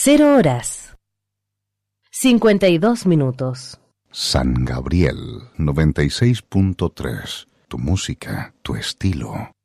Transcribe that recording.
0:52. San Gabriel 96.3. Tu música, tu estilo.